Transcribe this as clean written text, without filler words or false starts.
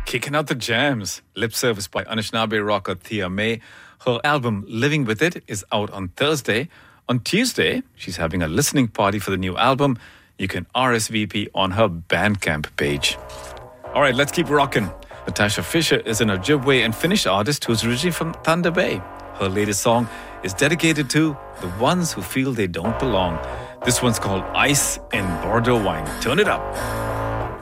Kicking out the jams. Lip Service by Anishinaabe rocker Thea May. Her album Living With It is out on Thursday. On Tuesday, she's having a listening party for the new album. You can RSVP on her Bandcamp page. All right, let's keep rocking. Natasha Fisher is an Ojibwe and Finnish artist who's originally from Thunder Bay. Her latest song is dedicated to the ones who feel they don't belong. This one's called Ice in Bordeaux Wine. Turn it up.